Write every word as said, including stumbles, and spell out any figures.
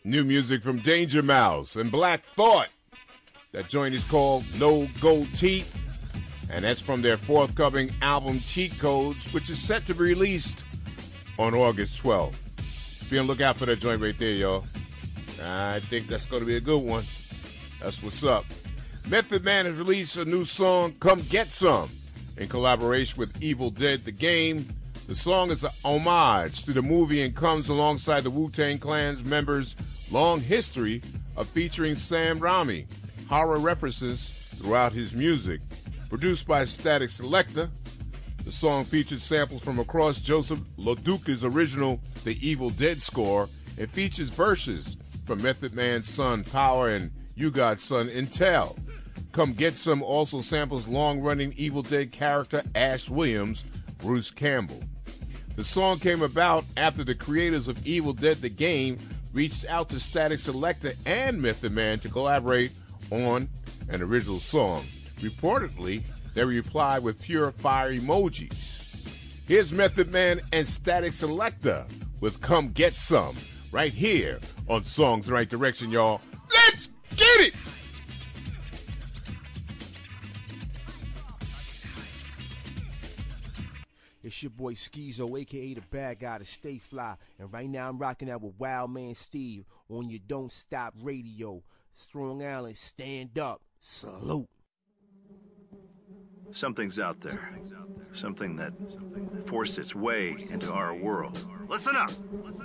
New music from Danger Mouse and Black Thought. That joint is called No Gold Teeth, and that's from their forthcoming album Cheat Codes, which is set to be released on August twelfth. Be on the lookout for that joint right there, y'all. I think that's going to be a good one. That's what's up. Method Man has released a new song, Come Get Some, in collaboration with Evil Dead the Game. The song is an homage to the movie and comes alongside the Wu-Tang Clan's members' long history of featuring Sam Raimi. Horror references throughout his music. Produced by Static Selector, the song features samples from across Joseph LaDuca's original The Evil Dead score and features verses from Method Man's son Power and U-God's son Intel. Come Get Some also samples long-running Evil Dead character Ash Williams, Bruce Campbell. The song came about after the creators of Evil Dead the Game reached out to Static Selector and Method Man to collaborate on an original song. Reportedly, they replied with pure fire emojis. Here's Method Man and Static Selector with Come Get Some right here on Songs in the Right Direction, y'all. Let's get it! It's your boy Skeezo, a k a the bad guy to stay fly. And right now I'm rocking out with Wild Man Steve on your Don't Stop Radio. Strong Island, stand up. Salute. Something's out there. Something that forced its way into our world. Listen up!